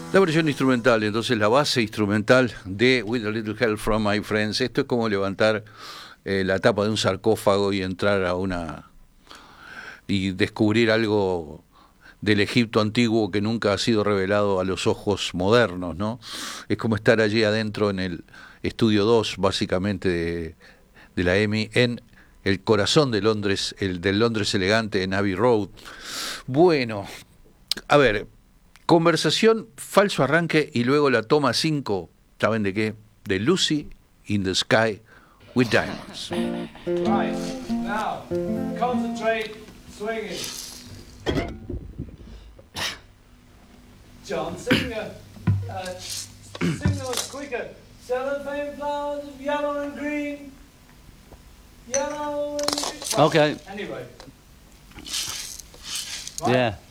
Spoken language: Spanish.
La versión instrumental, entonces la base instrumental de With a Little Help from My Friends. Esto es como levantar la tapa de un sarcófago y entrar a y descubrir algo del Egipto antiguo que nunca ha sido revelado a los ojos modernos, ¿no? Es como estar allí adentro en el estudio 2, básicamente, de la EMI, en el corazón de Londres, el del Londres elegante, en Abbey Road. Bueno, a ver, conversación, falso arranque y luego la toma 5, ¿saben de qué? De Lucy in the Sky with Diamonds. Right, now, concentrate, swinging. John, sing those quicker. Cellophane flowers of yellow and green. Yellow and green. Okay. Anyway. Yeah.